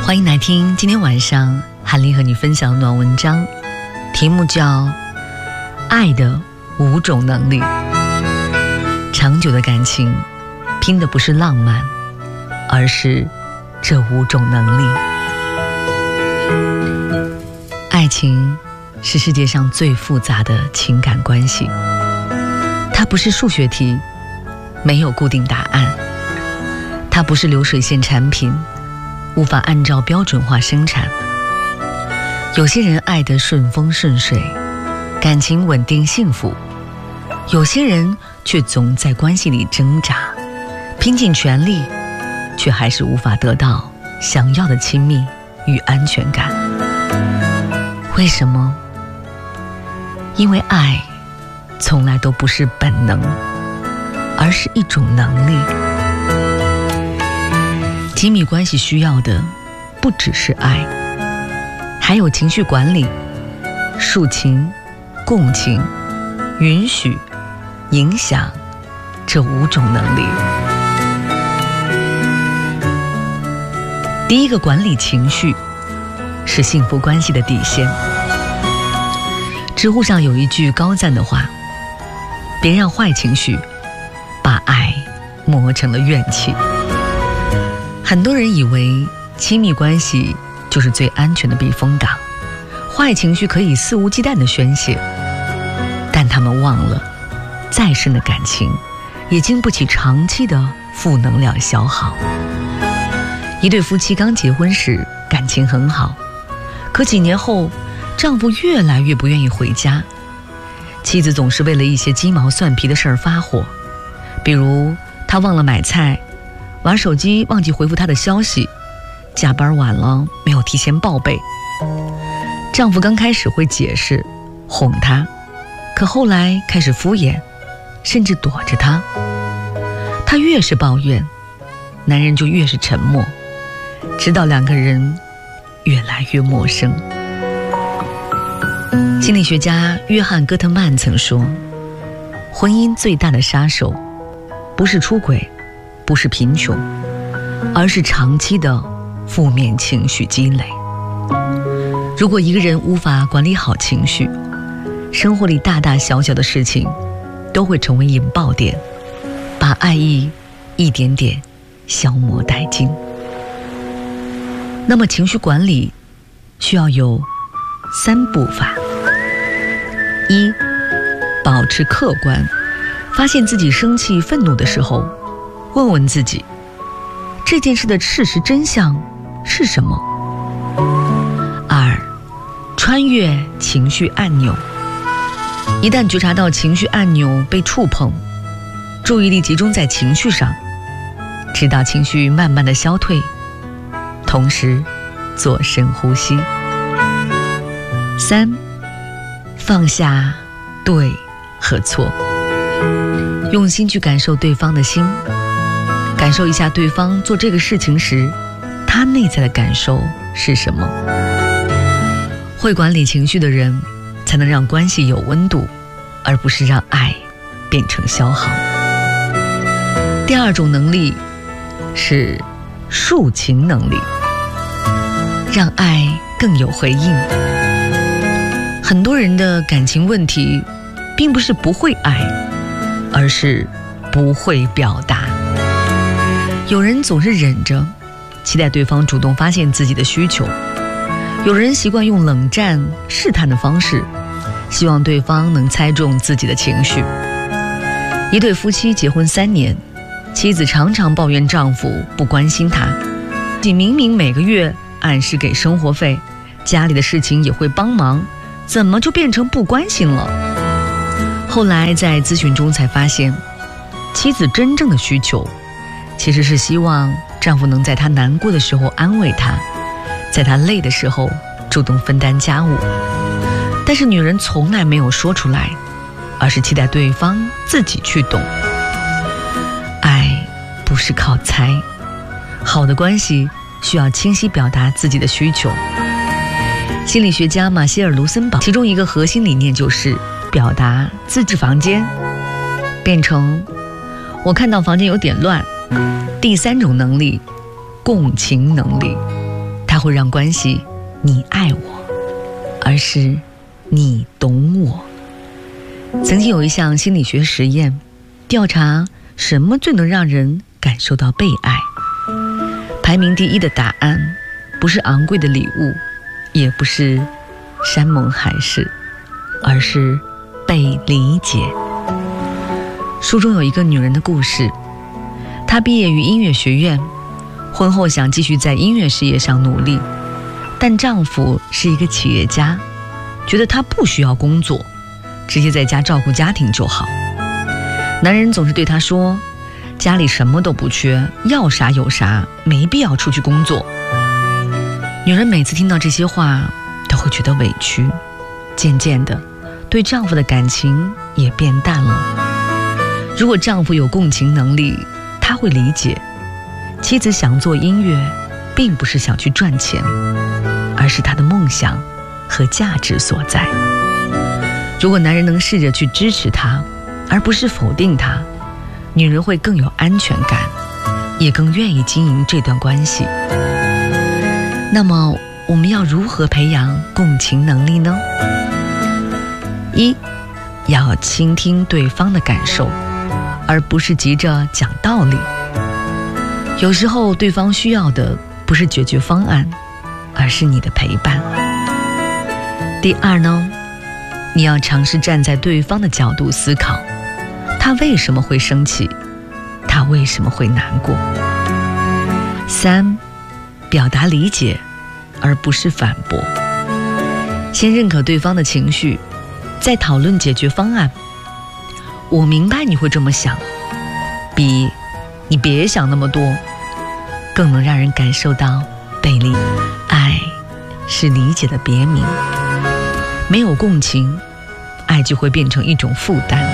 欢迎来听今天晚上韩丽和你分享的暖文章，题目叫爱的5种能力。长久的感情拼的不是浪漫，而是这5种能力。爱情是世界上最复杂的情感关系，它不是数学题，没有固定答案，它不是流水线产品，无法按照标准化生产。有些人爱得顺风顺水，感情稳定幸福，有些人却总在关系里挣扎，拼尽全力，却还是无法得到想要的亲密与安全感。为什么？因为爱从来都不是本能，而是一种能力。亲密关系需要的不只是爱，还有情绪管理、抒情、共情、允许、影响这5种能力。第一个，管理情绪是幸福关系的底线。知乎上有一句高赞的话：别让坏情绪把爱磨成了怨气。很多人以为亲密关系就是最安全的避风港，坏情绪可以肆无忌惮地宣泄，但他们忘了，再深的感情也经不起长期的负能量消耗。一对夫妻刚结婚时感情很好，可几年后丈夫越来越不愿意回家，妻子总是为了一些鸡毛蒜皮的事儿发火，比如他忘了买菜，玩手机忘记回复他的消息，加班晚了没有提前报备。丈夫刚开始会解释哄她，可后来开始敷衍，甚至躲着她。她越是抱怨，男人就越是沉默，直到2个人越来越陌生。心理学家约翰·戈特曼曾说，婚姻最大的杀手不是出轨，不是贫穷，而是长期的负面情绪积累。如果一个人无法管理好情绪，生活里大大小小的事情都会成为引爆点，把爱意一点点消磨殆尽。那么情绪管理需要有3步法。1，保持客观，发现自己生气愤怒的时候，问问自己，这件事的事实真相是什么。2，穿越情绪按钮，一旦觉察到情绪按钮被触碰，注意力集中在情绪上，直到情绪慢慢的消退，同时做深呼吸。3，放下对和错，用心去感受对方的心，感受一下对方做这个事情时他内在的感受是什么。会管理情绪的人才能让关系有温度，而不是让爱变成消耗。第2种能力是抒情能力，让爱更有回应。很多人的感情问题并不是不会爱，而是不会表达。有人总是忍着，期待对方主动发现自己的需求；有人习惯用冷战试探的方式，希望对方能猜中自己的情绪。一对夫妻结婚3年，妻子常常抱怨丈夫不关心她，自己明明每个月按时给生活费，家里的事情也会帮忙，怎么就变成不关心了？后来在咨询中才发现，妻子真正的需求其实是希望丈夫能在她难过的时候安慰她，在她累的时候主动分担家务。但是女人从来没有说出来，而是期待对方自己去懂。爱不是靠猜，好的关系需要清晰表达自己的需求。心理学家马歇尔·卢森堡其中一个核心理念就是表达自己房间，变成我看到房间有点乱。第3种能力，共情能力，它会让关系你爱我，而是你懂我。曾经有一项心理学实验，调查什么最能让人感受到被爱。排名第一的答案不是昂贵的礼物，也不是山盟海誓，而是被理解。书中有一个女人的故事，她毕业于音乐学院，婚后想继续在音乐事业上努力，但丈夫是一个企业家，觉得她不需要工作，直接在家照顾家庭就好。男人总是对她说，家里什么都不缺，要啥有啥，没必要出去工作。女人每次听到这些话都会觉得委屈，渐渐的对丈夫的感情也变淡了。如果丈夫有共情能力，他会理解妻子想做音乐并不是想去赚钱，而是她的梦想和价值所在。如果男人能试着去支持她，而不是否定她，女人会更有安全感，也更愿意经营这段关系。那么我们要如何培养共情能力呢？一，要倾听对方的感受，而不是急着讲道理。有时候对方需要的不是解决方案，而是你的陪伴。第二呢，你要尝试站在对方的角度思考，他为什么会生气，他为什么会难过。三，表达理解而不是反驳。先认可对方的情绪，再讨论解决方案。我明白你会这么想，比你别想那么多更能让人感受到被理。爱是理解的别名，没有共情，爱就会变成一种负担。